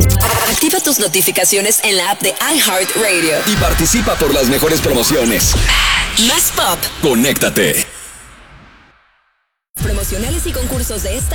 Activa tus notificaciones en la app de iHeartRadio. Y participa por las mejores promociones. Más pop. Conéctate. Promocionales y concursos de esta